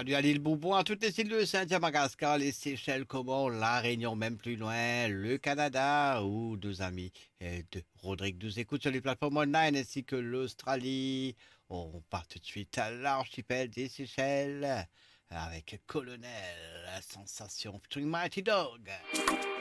Salut à l'île Bourbon, à toutes les îles de Saint-Madagascar, les Seychelles, Comores, La Réunion, même plus loin, le Canada, ou deux amis de Rodrigue nous écoute sur les plateformes online, ainsi que l'Australie. On part tout de suite à l'archipel des Seychelles avec Colonel, la sensation featuring Mighty Dog.